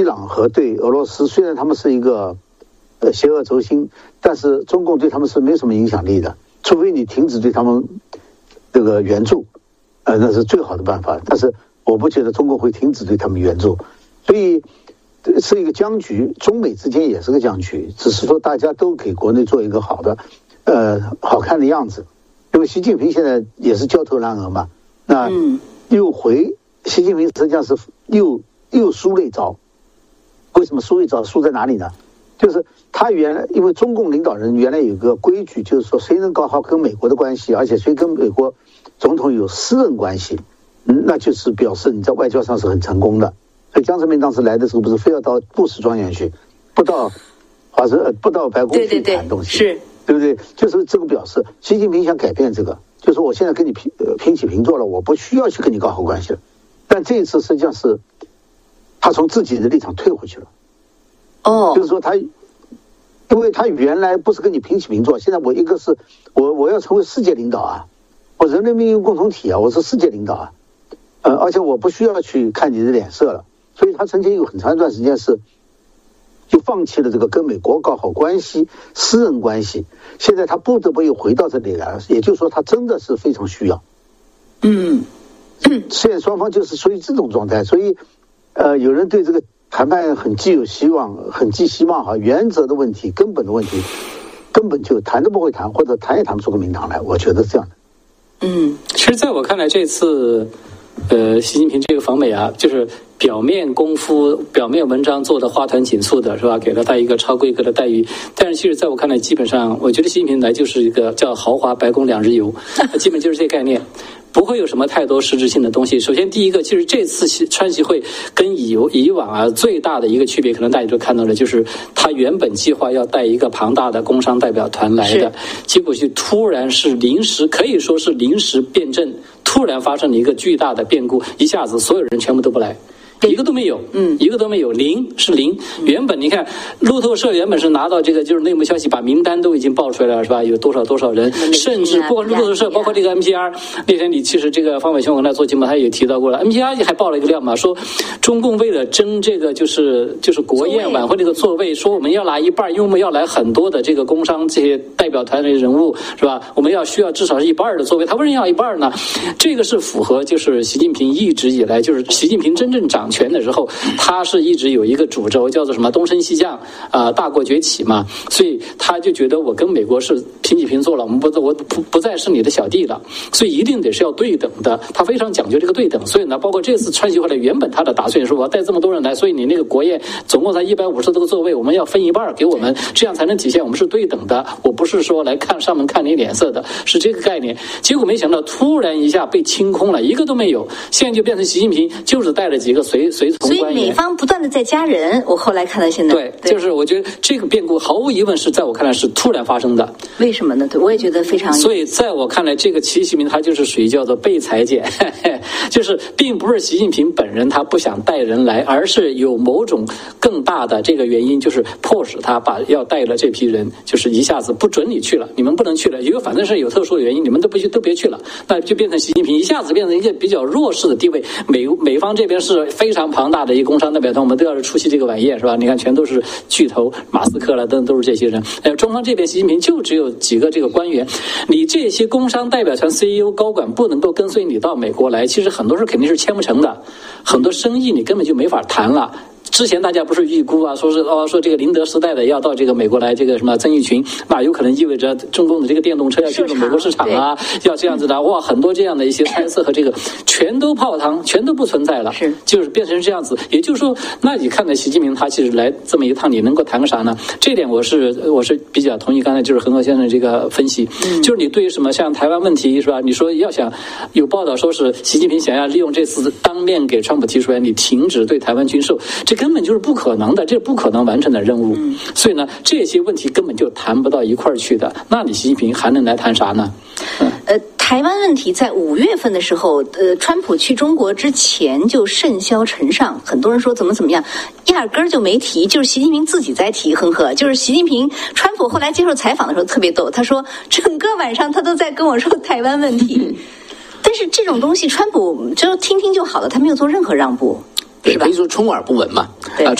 朗和对俄罗斯，虽然他们是一个邪恶轴心，但是中共对他们是没什么影响力的，除非你停止对他们这个援助，那是最好的办法。但是我不觉得中共会停止对他们援助，所以是一个僵局，中美之间也是个僵局，只是说大家都给国内做一个好的好看的样子。因为习近平现在也是焦头烂额嘛，那习近平实际上是又输了一招。为什么输一招？输在哪里呢？就是他原来因为中共领导人原来有个规矩，就是说谁能搞好跟美国的关系，而且谁跟美国总统有私人关系，那就是表示你在外交上是很成功的。所以江泽民当时来的时候，不是非要到布什庄园去，不到白宫去谈东西， 是对不对？就是这个表示习近平想改变这个，就是我现在跟你平起平坐了，我不需要去跟你搞好关系了。但这一次实际上是他从自己的立场退回去了。就是说因为他原来不是跟你平起平坐，现在我一个是我要成为世界领导啊，我人类命运共同体啊，我是世界领导啊，而且我不需要去看你的脸色了。所以他曾经有很长一段时间就放弃了这个跟美国搞好关系、私人关系，现在他不得不又回到这里来了，也就是说他真的是非常需要。现在双方就是属于这种状态，所以有人对这个谈判很寄有希望，很寄希望哈。原则的问题、根本的问题，根本就谈都不会谈，或者谈也谈不出个名堂来。我觉得是这样的。 其实在我看来，这次习近平这个访美啊，就是表面功夫、表面文章做的花团锦簇的，是吧？给了他一个超规格的待遇。但是其实在我看来，基本上我觉得习近平来就是一个叫豪华白宫2日游，基本就是这个概念。不会有什么太多实质性的东西。首先，第一个，其实这次川习会跟以往啊最大的一个区别，可能大家都看到了，就是他原本计划要带一个庞大的工商代表团来的，结果就突然是临时，可以说是临时变阵，突然发生了一个巨大的变故，一下子所有人全部都不来。一个都没有，一个都没有，零。原本你看，路透社原本是拿到这个就是内幕消息，把名单都已经报出来了，是吧？有多少人，甚至不光是路透社，包括这个 NPR， 那天你其实这个方伟雄跟他做节目，他也提到过了 ，NPR 还报了一个料嘛，说中共为了争这个就是国宴晚会这个座位，说我们要来一半，因为我们要来很多的这个工商这些代表团的人物，是吧？我们需要至少是一半的座位，他为什么要一半呢？这个是符合就是习近平一直以来，就是习近平真正掌权的时候，他是一直有一个主轴叫做什么东升西降大国崛起嘛，所以他就觉得我跟美国是平起平坐了，我不再是你的小弟了，所以一定得是要对等的，他非常讲究这个对等。所以呢，包括这次川习会来，原本他的打算是我要带这么多人来，所以你那个国宴总共才150多个座位，我们要分一半给我们，这样才能体现我们是对等的，我不是说来上门看你脸色的，是这个概念。结果没想到突然一下被清空了，一个都没有，现在就变成习近平就是带了几个随从官员， 所以美方不断的在加人。我后来看到现在， 对，就是我觉得这个变故毫无疑问是在我看来是突然发生的。 为什么呢？对，我也觉得非常。 所以在我看来，这个习近平他就是属于叫做被裁减，就是并不是习近平本人他不想带人来，而是有某种更大的这个原因，就是迫使他要带了这批人，就是一下子不准你去了，你们不能去了，反正是有特殊的原因，你们都别去了，那就变成习近平一下子变成一个比较弱势的地位。美方这边是非常庞大的一个工商代表团，我们都要是出席这个晚宴，是吧？你看全都是巨头，马斯克了，都是这些人。中方这边习近平就只有几个这个官员，你这些工商代表团 CEO 高管不能够跟随你到美国来，其实很多事肯定是签不成的，很多生意你根本就没法谈了。之前大家不是预估啊，说这个宁德时代的要到这个美国来，这个什么曾毓群，那有可能意味着中共的这个电动车要进入美国市场啊，要这样子的，哇，很多这样的一些猜测和这个全都泡汤，全都不存在了，就是变成这样子。也就是说，那你看到习近平他其实来这么一趟，你能够谈个啥呢？这点我是比较同意刚才就是恒河先生这个分析，就是你对于什么像台湾问题，是吧？你说要想有报道说是习近平想要利用这次当面给川普提出来，你停止对台湾军售，这根本就是不可能的，这是不可能完成的任务。所以呢，这些问题根本就谈不到一块儿去的。那你习近平还能来谈啥呢？ 台湾问题在5月份的时候，川普去中国之前就甚嚣尘上，很多人说怎么样，压根儿就没提，就是习近平自己在提，就是习近平川普后来接受采访的时候特别逗，他说整个晚上他都在跟我说台湾问题。但是这种东西川普就听听就好了，他没有做任何让步。 对，可以说充耳不闻嘛。